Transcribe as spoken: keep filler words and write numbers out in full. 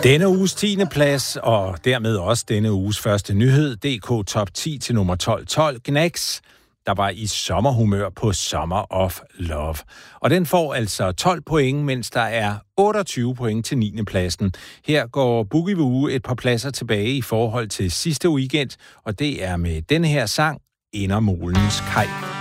Denne uges tiende plads, og dermed også denne uges første nyhed, D K Top ti til nummer tolv tolv, Gnags, der var i sommerhumør på Summer of Love. Og den får altså tolv point, mens der er otteogtyve point til niende pladsen. Her går Boogie Woo et par pladser tilbage i forhold til sidste weekend, og det er med denne her sang, Ender Molens Kaj.